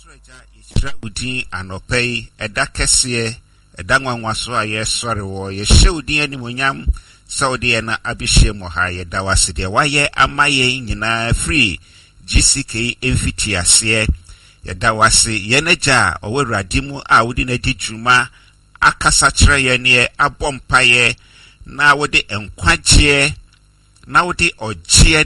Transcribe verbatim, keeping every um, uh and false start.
Udin anopei edakese edangwanwa so aye sori wo ye shewdin animonyam saudi na abihye mo ha ye dawase de waye amaye nyina free G C K emfiti ase ye dawase ye naja owurade mu a wodi na di dwuma akasa kire ye ne abompaye na wodi enkwagye na wodi ogye